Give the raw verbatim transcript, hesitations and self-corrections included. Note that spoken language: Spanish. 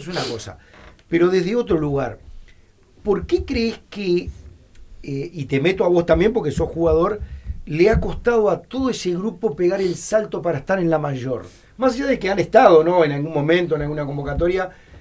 es una cosa. Pero desde otro lugar, ¿por qué crees que, eh, y te meto a vos también porque sos jugador, le ha costado a todo ese grupo pegar el salto para estar en la mayor? Más allá de que han estado, ¿no?, en algún momento, en alguna convocatoria,